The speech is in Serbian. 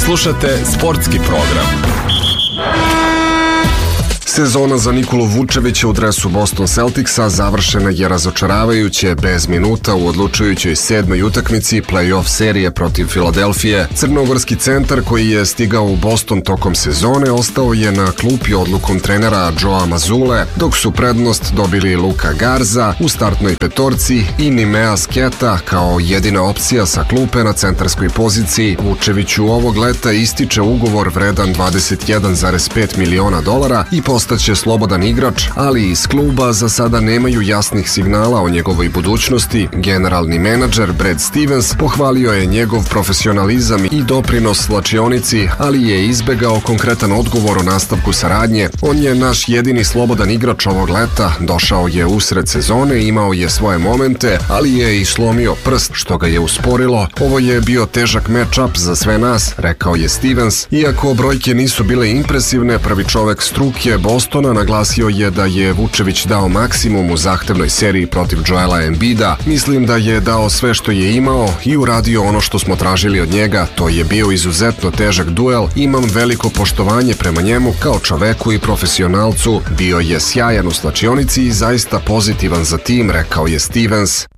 Slušate sportski program. Sezona za Nikolu Vučevića u dresu Boston Celticsa završena je razočaravajuće bez minuta u odlučujućoj 7. utakmici play-off serije protiv Filadelfije. Crnogorski centar koji je stigao u Boston tokom sezone ostao je na klupi odlukom trenera Joea Mazule, dok su prednost dobili Luka Garza u startnoj petorci i Nimea Sketa kao jedina opcija sa klupe na centarskoj poziciji. Vučeviću ovog leta ističe ugovor vredan $21,5 miliona i postaće slobodan igrač, ali iz kluba za sada nemaju jasnih signala o njegovoj budućnosti. Generalni menadžer Brad Stevens pohvalio je njegov profesionalizam i doprinos slačionici, ali je izbegao konkretan odgovor o nastavku saradnje. On je naš jedini slobodan igrač ovog leta, došao je usred sezone, imao je svoje momente, ali je i slomio prst, što ga je usporilo. Ovo je bio težak match-up za sve nas, rekao je Stevens. Iako brojke nisu bile impresivne, prvi čovek struke Bostona naglasio je da je Vučević dao maksimum u zahtevnoj seriji protiv Joela Embida. Mislim da je dao sve što je imao i uradio ono što smo tražili od njega. To je bio izuzetno težak duel. Imam veliko poštovanje prema njemu kao čoveku i profesionalcu. Bio je sjajan u slačionici i zaista pozitivan za tim, rekao je Stevens.